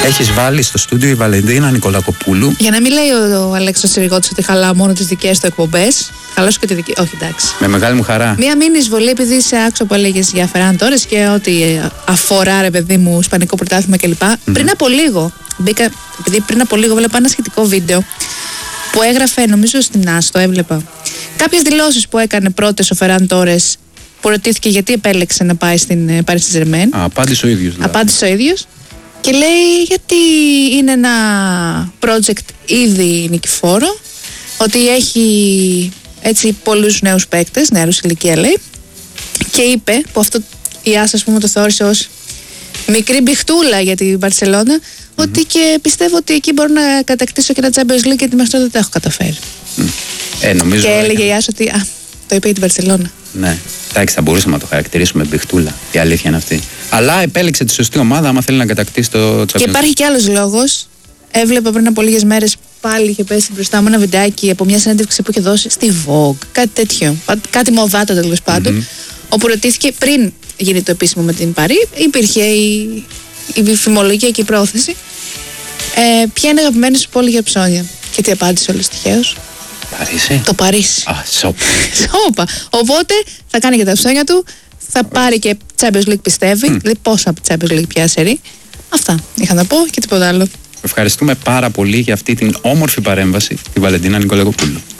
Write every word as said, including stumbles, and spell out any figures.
Έχεις βάλει στο στούντιο η Βαλεντίνα Νικολακοπούλου. Για να μην λέει ο, ο Αλέξανδρος Συριγώτης ότι χαλάω μόνο τις δικές του εκπομπές, χαλάσω και τη δική. Όχι, εντάξει. Με μεγάλη μου χαρά. Μία μήνυ εισβολή, επειδή είσαι άξιο που έλεγες για Φεράν Τόρες και ό,τι αφορά, ρε παιδί μου, Ισπανικό πρωτάθλημα κλπ. Mm-hmm. Πριν από λίγο, μπήκα, επειδή πριν από λίγο βλέπα ένα σχετικό βίντεο που έγραφε, νομίζω στην Άστο, έβλεπα. Κάποιες δηλώσεις που έκανε πρώτες ο Φεράν Τόρες, που ρωτήθηκε γιατί επέλεξε να πάει στην Paris Saint-Germain. Απάντησε ο ίδιος. Δηλαδή. Απάντησε ο ίδιος. Και λέει γιατί είναι ένα project ήδη νικηφόρο, ότι έχει έτσι πολλούς νέους παίκτες, νεαρούς ηλικία λέει, και είπε, που αυτό η Άσα, ας πούμε, το θεώρησε ως μικρή μπιχτούλα για την Μπαρσελόνα, mm-hmm. ότι και πιστεύω ότι εκεί μπορώ να κατακτήσω και ένα Champions League, γιατί μέχρι τώρα δεν τα έχω καταφέρει. Mm. Ε, νομίζω και έλεγε η Άσα ότι, α, το είπε για την Μπαρσελόνα. Ναι, εντάξει, θα μπορούσαμε να το χαρακτηρίσουμε μπιχτούλα, η αλήθεια είναι αυτή. Αλλά επέλεξε τη σωστή ομάδα άμα θέλει να κατακτήσει το Champions. Και υπάρχει κι άλλος λόγος. Έβλεπα πριν από λίγες μέρες, πάλι είχε πέσει μπροστά μου ένα βιντεάκι από μια συνέντευξη που είχε δώσει στη Vogue, κάτι τέτοιο, κάτι μοδάτο τέλος πάντων, mm-hmm. όπου ρωτήθηκε πριν γίνει το επίσημο με την Παρί, υπήρχε η, η φημολογία και η πρόθεση, ε, ποια είναι αγαπημένη σου πόλη για ψώνια. Και τι απάντησε όλος τυχαίως? Παρίσι. Το Παρίσι. Α, σόπα. Σόπα. Οπότε θα κάνει και τα ψώνια του, θα πάρει και Champions League πιστεύει, mm. δηλαδή πόσα από Champions League πια σερί. Αυτά είχα να πω και τίποτα άλλο. Ευχαριστούμε πάρα πολύ για αυτή την όμορφη παρέμβαση, τη Βαλεντίνα Νικολακοπούλου.